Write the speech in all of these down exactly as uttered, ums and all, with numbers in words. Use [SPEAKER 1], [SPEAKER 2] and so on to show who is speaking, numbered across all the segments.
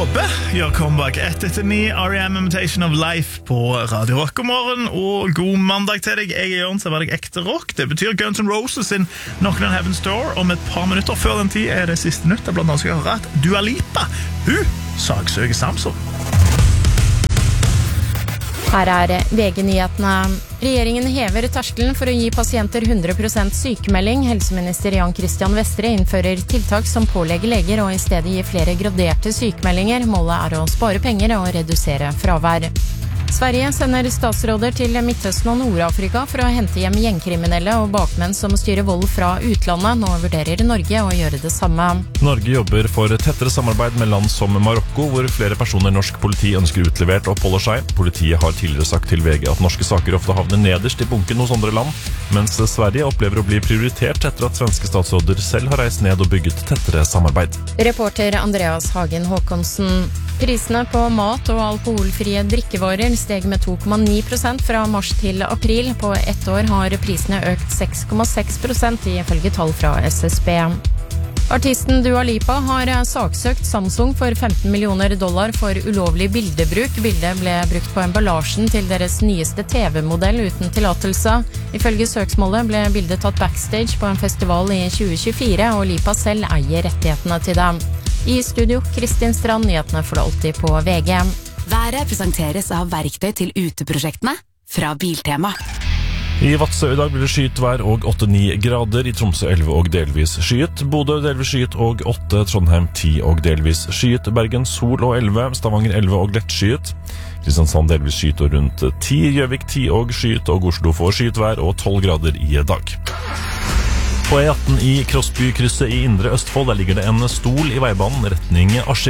[SPEAKER 1] Tåbe gjør comeback ett etter ni R E M Imitation of Life på Radio Rock. God morgen og god mandag til deg. Jeg er Jørn, så var jeg ekte rock. Det betyr Guns N' Roses sin Knockin' on Heaven's Door. Om et par minutter før den tid er det siste nytt. Blant annet skal jeg høre at Dua Lipa, hun saksøker Samsung.
[SPEAKER 2] Her er V G-nyhetene. Regjeringen hever terskelen for å gi pasienter hundre prosent sykemelding. Helseminister Jan Christian Vestre innfører tiltak som pålegger leger og i stedet gir flere graderte sykemeldinger. Målet er å spare penger og redusere fravær. Sverige sender statsråder til Midtøsten og Nord-Afrika for å hente hjem gjengkriminelle og bakmenn som styrer vold fra utlandet. Nå vurderer Norge å gjøre det samme.
[SPEAKER 3] Norge jobber for tettere samarbeid med land som Marokko, hvor flere personer norsk politi ønsker utlevert og oppholder seg. Politiet har tidligere sagt til V G at norske saker ofte havner nederst i bunken hos andre land, mens Sverige opplever å bli prioritert etter at svenske statsråder selv har reist ned og bygget tettere samarbeid.
[SPEAKER 2] Reporter Andreas Hagen Håkonsen. Prisene på mat og alkoholfrie drikkevarer steg med to komma ni prosent fra mars til april. På ett år har prisene økt seks komma seks prosent ifølge tall fra S S B. Artisten Dua Lipa har saksøkt Samsung for femten millioner dollar for ulovlig bildebruk. Bildet ble brukt på emballasjen til deres nyeste T V-modell uten tillatelse. Ifølge søksmålet ble bildet tatt backstage på en festival i tjue tjuefire, og Lipa selv eier rettighetene til dem. I studio, Kristin Strand, nyhetene får det alltid på V G.
[SPEAKER 4] Været presenteres av verktøy til uteprosjektene fra Biltema.
[SPEAKER 3] I Vadsø i dag blir det skyet vær og åtte til ni grader, i Tromsø elleve og delvis skyet, Bodø delvis skyet og åtte, Trondheim ti og delvis skyet, Bergen sol og elleve, Stavanger elleve og lett skyet, Kristiansand delvis skyet og rundt ti, Gjøvik ti og skyet, og Oslo får skyet vær og tolv grader i dag. På E atten i Krossbykrysset i Indre Østfold, der ligger det en stol i veibanen retning Askim.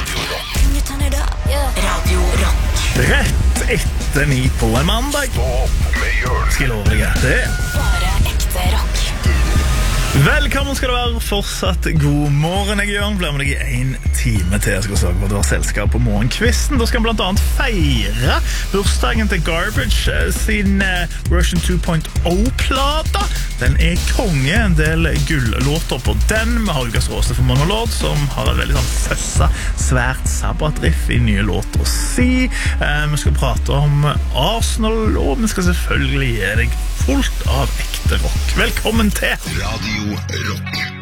[SPEAKER 4] Radio Rock.
[SPEAKER 1] Rett etter ni på en mandag. Skal love deg det.
[SPEAKER 4] Bare ekte rock.
[SPEAKER 1] Velkommen skal du være. Fortsatt god morgen, jeg Jørn. Blir med deg i en time til. Jeg skal sørge for at du har selskap på morgenkvisten. Da skal vi blant annet feire bursdagen til Garbage sin version to point oh-plata. Den er konge, en del gull-låter på den. Vi har Lukas Råse for Monolord, som har et veldig sånn føssa, svært sabbatriff i nye låter å si. Eh, vi skal prate om Arsenal, og vi skal selvfølgelig gi deg fullt av ekte rock. Velkommen til Radio Rock.